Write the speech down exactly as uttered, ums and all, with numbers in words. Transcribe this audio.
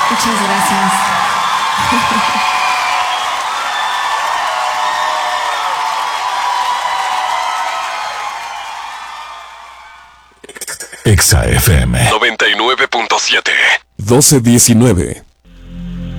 Muchas gracias. Exa F M noventa y nueve punto siete. doce diecinueve.